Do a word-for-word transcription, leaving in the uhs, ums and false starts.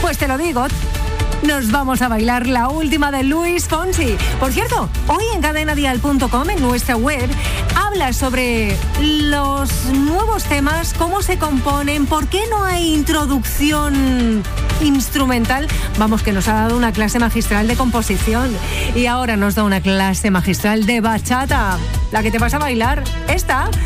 Pues te lo digo. Nos vamos a bailar la última de Luis Fonsi. Por cierto, hoy en cadena dial punto com, en nuestra web, habla sobre los nuevos temas, cómo se componen, por qué no hay introducción instrumental. Vamos, que nos ha dado una clase magistral de composición y ahora nos da una clase magistral de bachata. La que te vas a bailar, esta,